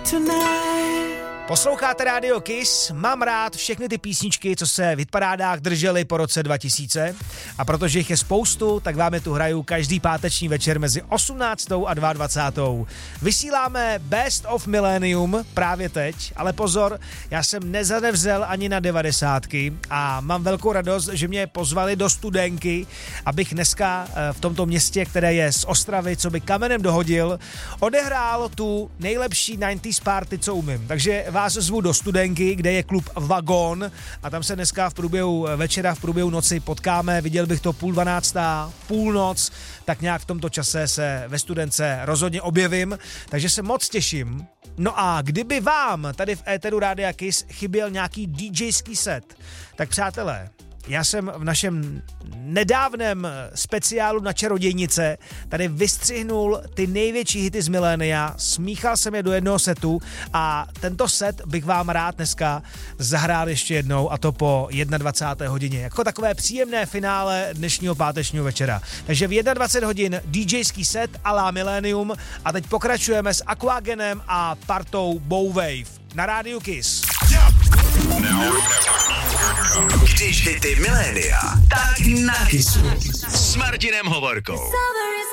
Posloucháte Radio Kiss, mám rád všechny ty písničky, co se v hitparádách držely po roce 2000 a protože jich je spoustu, tak vám je tu hraju každý páteční večer mezi 18. a 22. Vysíláme Best of Millennium právě teď, ale pozor, já jsem nezanevřel ani na 90. a mám velkou radost, že mě pozvali do Studenky, abych dneska v tomto městě, které je z Ostravy, co by kamenem dohodil, odehrál tu nejlepší 90s party, co umím. Takže vás zvu do Studenky, kde je klub Vagon a tam se dneska v průběhu večera, v průběhu noci potkáme, viděl bych to 11:30, půlnoc, tak nějak v tomto čase se ve Studence rozhodně objevím, takže se moc těším. No a kdyby vám tady v éteru Rádia Kiss chyběl nějaký DJský set, tak přátelé, já jsem v našem nedávném speciálu na Čarodějnice tady vystřihnul ty největší hity z milénia, smíchal jsem je do jednoho setu a tento set bych vám rád dneska zahrál ještě jednou a to po 21. hodině. Jako takové příjemné finále dnešního pátečního večera. Takže v 21 hodin DJský set a la Millennium a teď pokračujeme s Aquagenem a partou Bowwave na Rádiu Kiss. Když hity milénia, tak na Kissu s Martinem Hovorkou.